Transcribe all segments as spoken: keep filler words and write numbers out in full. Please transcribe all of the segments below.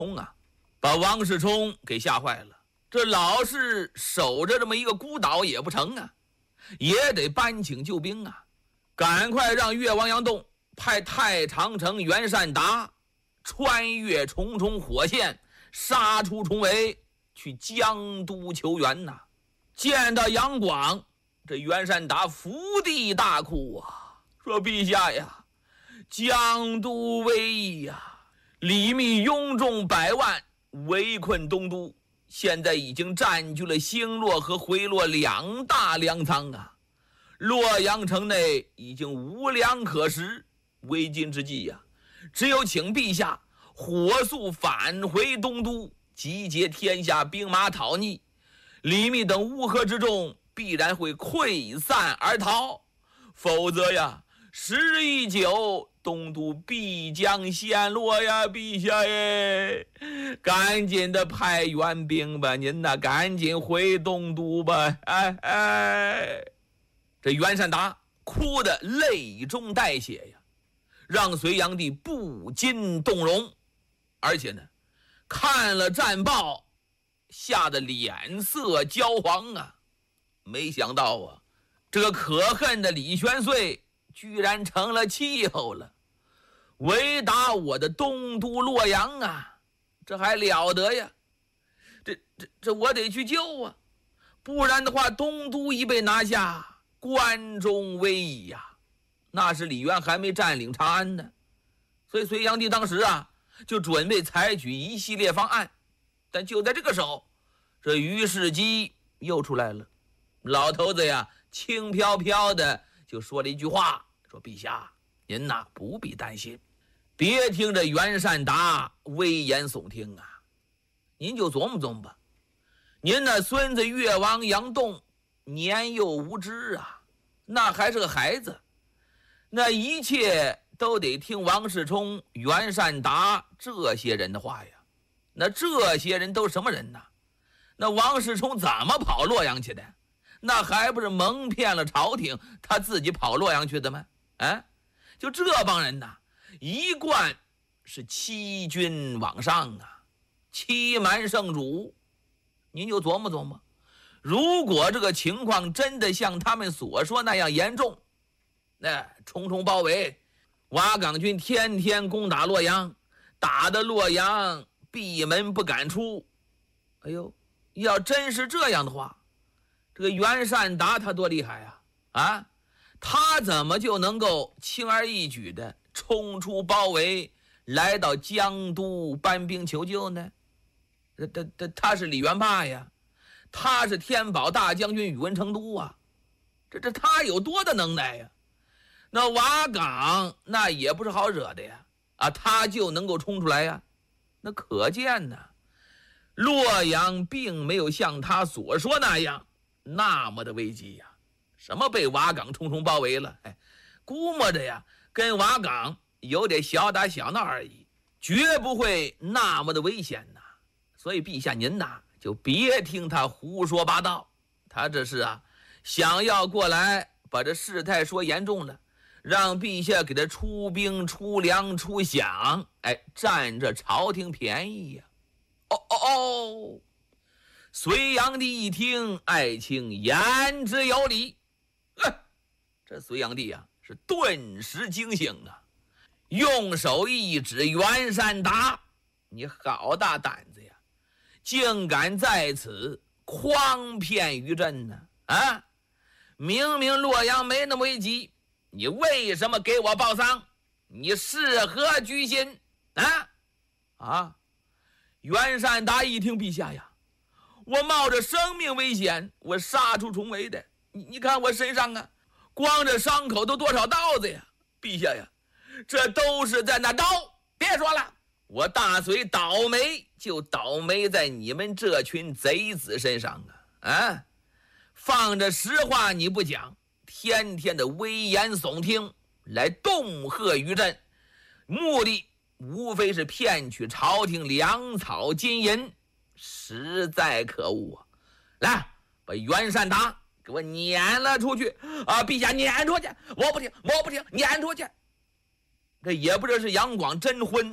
冲啊，把王世充给吓坏了。这老是守着这么一个孤岛也不成啊，也得搬请救兵啊！赶快让越王杨栋派太常丞袁善达穿越重重火线，杀出重围，去江都求援呐、啊！见到杨广，这袁善达伏地大哭啊，说：“陛下呀，江都危矣呀！李密拥众百万围困东都，现在已经占据了兴洛和回洛两大粮仓啊！洛阳城内已经无粮可食，为今之计呀、啊，只有请陛下火速返回东都，集结天下兵马讨逆。李密等乌合之众必然会溃散而逃，否则呀，时日一久，东都必将陷落呀！陛下耶，赶紧的派援兵吧，您呐，赶紧回东都吧！哎哎，这袁善达哭得泪中带血呀，让隋炀帝不禁动容，而且呢，看了战报，吓得脸色焦黄啊！没想到啊，这个可恨的李玄岁居然成了气候了，围打我的东都洛阳啊！这还了得呀！这这这，我得去救啊！不然的话，东都一被拿下，关中危矣呀！那时李渊还没占领长安呢，所以隋炀帝当时啊，就准备采取一系列方案。但就在这个时候，这于世基又出来了。老头子呀，轻飘飘的就说了一句话，说：“陛下，您呐不必担心，别听着袁善达危言耸听啊，您就琢磨琢磨吧。您那孙子越王杨栋年幼无知啊，那还是个孩子，那一切都得听王世充、袁善达这些人的话呀。那这些人都什么人呢？那王世充怎么跑洛阳去的？那还不是蒙骗了朝廷，他自己跑洛阳去的吗？啊，就这帮人呐，一贯是欺君罔上啊，欺瞒圣主。您就琢磨琢磨，如果这个情况真的像他们所说那样严重，那重重包围，瓦岗军天天攻打洛阳，打得洛阳闭门不敢出。哎呦，要真是这样的话，这个袁善达他多厉害啊！啊，他怎么就能够轻而易举的冲出包围，来到江都搬兵求救呢？他他他是李元霸呀，他是天宝大将军宇文成都啊，这这他有多大能耐呀？那瓦岗那也不是好惹的呀，啊，他就能够冲出来呀？那可见呢，洛阳并没有像他所说那样那么的危机呀。什么被瓦岗重重包围了？哎，估摸着呀，跟瓦岗有点小打小闹而已，绝不会那么的危险呐。所以陛下您呐，就别听他胡说八道，他这是啊，想要过来把这事态说严重了，让陛下给他出兵出粮出饷，哎，占着朝廷便宜呀、啊！哦哦哦！隋炀帝一听，爱卿言之有理。呃、这隋炀帝啊，是顿时惊醒啊，用手一指袁善达：“你好大胆子呀！竟敢在此诓骗于朕呢！啊，明明洛阳没那么危急，你为什么给我报丧？你是何居心？啊啊！”袁善达一听，陛下呀，我冒着生命危险，我杀出重围的，你你看我身上啊，光这伤口都多少刀子呀！陛下呀，这都是在那刀，别说了，我大隋倒霉就倒霉在你们这群贼子身上啊！啊，放着实话你不讲，天天的危言耸听来恫吓于朕，目的无非是骗取朝廷粮草金银，实在可恶啊！来，把袁善达给我撵了出去啊！陛下，撵出去！我不听，我不听，撵出去！这也不知道是杨广真昏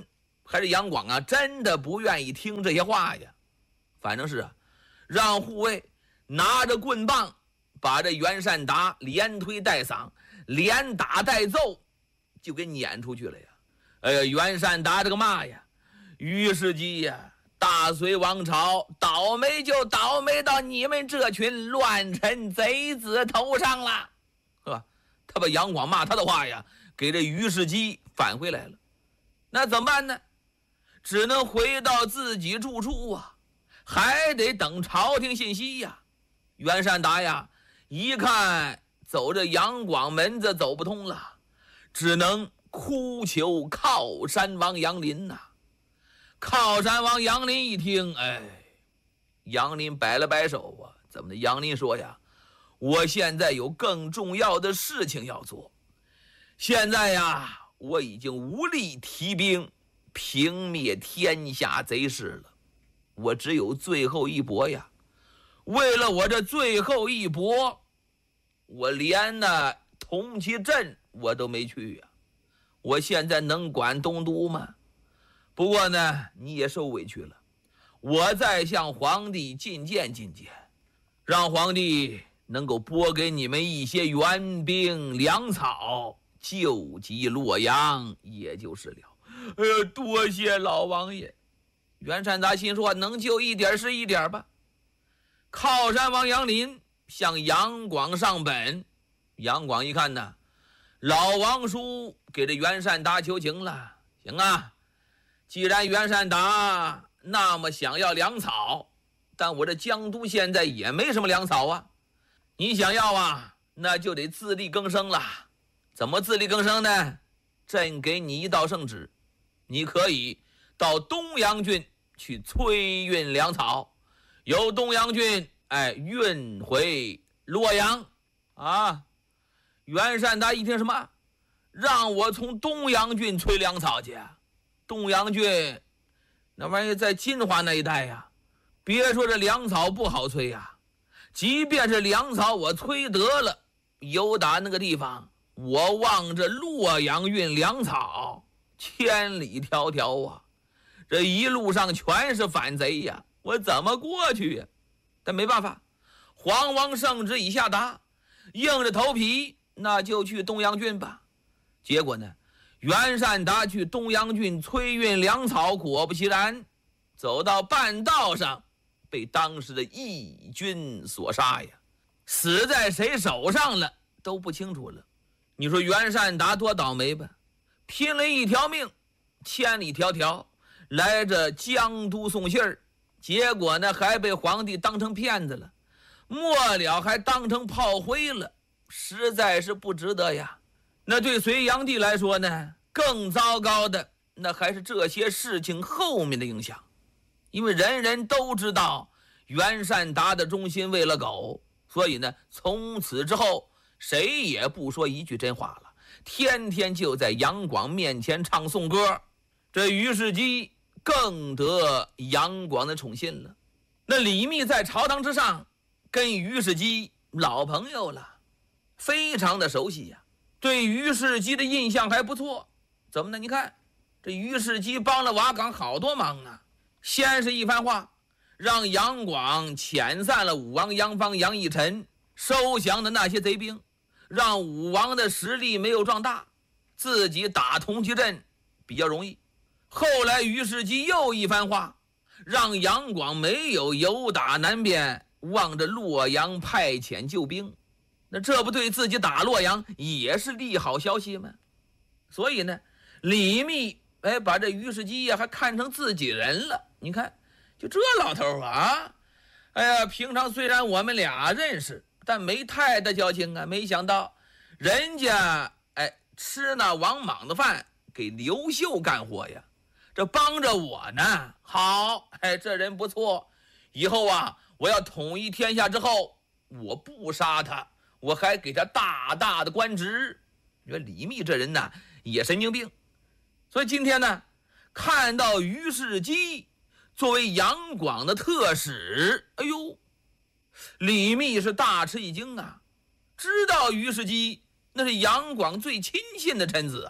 还是杨广啊，真的不愿意听这些话呀。反正是啊，让护卫拿着棍棒，把这袁善达连推带搡、连打带揍，就给撵出去了呀。哎呀，袁善达这个骂呀，于世基呀，大隋王朝倒霉就倒霉到你们这群乱臣贼子头上了，是吧？他把杨广骂他的话呀，给这于世基返回来了。那怎么办呢？只能回到自己住处啊，还得等朝廷信息呀。袁善达呀，一看走这杨广门子走不通了，只能哭求靠山王杨林呐、啊。靠山王杨林一听，哎，杨林摆了摆手啊，怎么的？杨林说呀，我现在有更重要的事情要做，现在呀，我已经无力提兵平灭天下贼势了，我只有最后一搏呀。为了我这最后一搏，我连那铜旗镇我都没去呀。我现在能管东都吗？不过呢，你也受委屈了，我再向皇帝进谏进谏，让皇帝能够拨给你们一些援兵粮草，救济洛阳，也就是了。哎呀，多谢老王爷。袁善达心说，能救一点是一点吧。靠山王杨林向杨广上本，杨广一看呢，老王叔给这袁善达求情了，行啊，既然袁善达那么想要粮草，但我这江都现在也没什么粮草啊，你想要啊，那就得自力更生了。怎么自力更生呢？朕给你一道圣旨，你可以到东阳郡去催运粮草，由东阳郡哎运回洛阳啊。袁善达一听什么？让我从东阳郡催粮草去？东阳郡那玩意在金华那一带呀，别说这粮草不好催呀，即便是粮草我催得了，由打那个地方我望着洛阳运粮草，千里迢迢啊，这一路上全是反贼呀，我怎么过去呀？但没办法，皇王圣旨已下达，硬着头皮那就去东阳郡吧。结果呢，袁善达去东阳郡催运粮草，果不其然，走到半道上被当时的义军所杀呀，死在谁手上了都不清楚了。你说袁善达多倒霉吧，拼了一条命，千里迢迢来这江都送信儿，结果呢还被皇帝当成骗子了，末了还当成炮灰了，实在是不值得呀。那对隋炀帝来说呢，更糟糕的那还是这些事情后面的影响。因为人人都知道袁善达的忠心喂了狗，所以呢从此之后谁也不说一句真话了，天天就在杨广面前唱颂歌。这于世基更得杨广的宠信了。那李密在朝堂之上跟于世基老朋友了，非常的熟悉呀，对于世基的印象还不错。怎么呢？你看这于世基帮了瓦岗好多忙啊。先是一番话，让杨广遣散了武王杨方杨义臣，收降的那些贼兵，让武王的实力没有壮大，自己打铜旗镇比较容易。后来于世基又一番话，让杨广没有由打南边，望着洛阳派遣救兵，那这不对自己打洛阳也是利好消息吗？所以呢，李密哎把这于世基呀还看成自己人了。你看就这老头啊，哎呀，平常虽然我们俩认识，但没太大交情啊，没想到人家哎吃那王莽的饭，给刘秀干活呀，这帮着我呢。好，哎，这人不错，以后啊我要统一天下之后，我不杀他，我还给他大大的官职。你说李密这人呢也神经病。所以今天呢，看到于世基作为杨广的特使，哎呦，李密是大吃一惊啊！知道于世基那是杨广最亲信的臣子啊，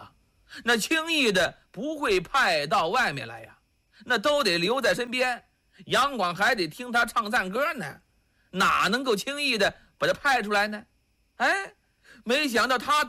那轻易的不会派到外面来呀，那都得留在身边。杨广还得听他唱赞歌呢，哪能够轻易的把他派出来呢？哎，没想到他